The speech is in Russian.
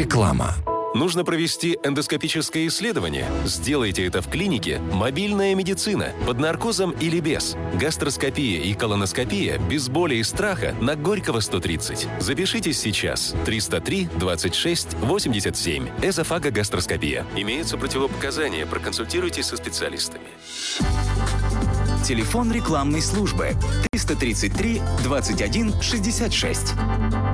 Реклама. Нужно провести эндоскопическое исследование? Сделайте это в клинике «Мобильная медицина» под наркозом или без. Гастроскопия и колоноскопия без боли и страха на Горького 130. Запишитесь сейчас. 303 26 87. Эзофагогастроскопия. Имеются противопоказания. Проконсультируйтесь со специалистами. Телефон рекламной службы 333 21 66.